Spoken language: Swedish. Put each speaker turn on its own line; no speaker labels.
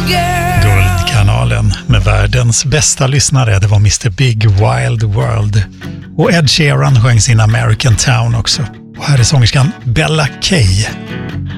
Guldkanalen med världens bästa lyssnare. Det var Mr. Big Wild World. Och Ed Sheeran sjöng sin American Town också. Och här är sångerskan Bella Kay.